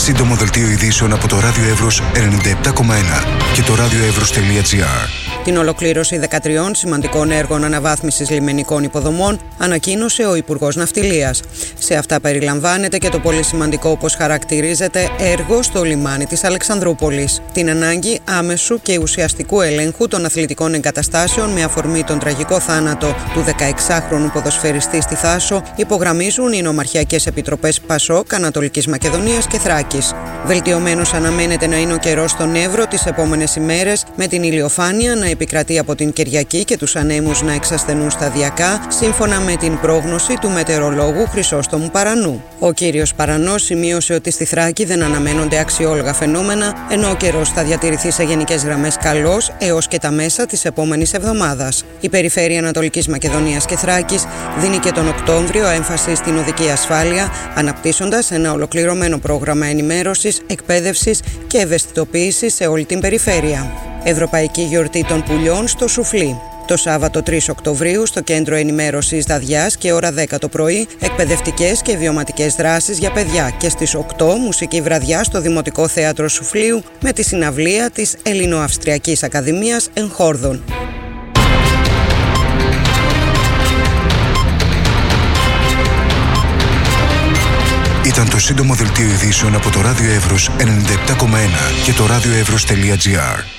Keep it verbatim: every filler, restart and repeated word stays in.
Σύντομο δελτίο ειδήσεων από το Ράδιο Εύρος ενενήντα επτά κόμμα ένα και το radioevros τελεία gr. Την ολοκλήρωση δεκατριών σημαντικών έργων αναβάθμισης λιμενικών υποδομών ανακοίνωσε ο Υπουργός Ναυτιλίας. Σε αυτά περιλαμβάνεται και το πολύ σημαντικό, όπως χαρακτηρίζεται, έργο στο λιμάνι της Αλεξανδρούπολης. Την ανάγκη άμεσου και ουσιαστικού ελέγχου των αθλητικών εγκαταστάσεων με αφορμή τον τραγικό θάνατο του δεκαεξάχρονου ποδοσφαιριστή στη Θάσο υπογραμμίζουν οι νομαρχιακές επιτροπές Πασόκ, Ανατολικής Μακεδονίας και Θράκης. Βελτιωμένος αναμένεται να είναι ο καιρός στον Εύρο τις επόμενες ημέρες, με την ηλιοφάνεια να επικρατεί από την Κυριακή και τους ανέμους να εξασθενούν σταδιακά, σύμφωνα με την πρόγνωση του μετεωρολόγου Χρυσόστομου Παρανού. Ο κύριος Παρανός σημείωσε ότι στη Θράκη δεν αναμένονται αξιόλογα φαινόμενα, ενώ ο καιρός θα διατηρηθεί σε γενικές γραμμές καλός έως και τα μέσα της επόμενης εβδομάδας. Η Περιφέρεια Ανατολικής Μακεδονίας και Θράκης δίνει και τον Οκτώβριο έμφαση στην οδική ασφάλεια, αναπτύσσοντας ένα ολοκληρωμένο πρόγραμμα ενημέρωσης, εκπαίδευσης και ευαισθητοποίησης σε όλη την περιφέρεια. Ευρωπαϊκή Γιορτή των Πουλιών στο Σουφλί. Το Σάββατο τρεις Οκτωβρίου στο Κέντρο Ενημέρωσης Δαδιάς και ώρα δέκα το πρωί εκπαιδευτικές και βιωματικές δράσεις για παιδιά και στις οκτώ μουσική βραδιά στο Δημοτικό Θέατρο Σουφλίου με τη συναυλία της Ελληνοαυστριακής Ακαδημίας Εγχόρδων. Ήταν το σύντομο δελτίο ειδήσεων από το Ράδιο Εύρος ενενήντα επτά κόμμα ένα και το radioevros τελεία gr.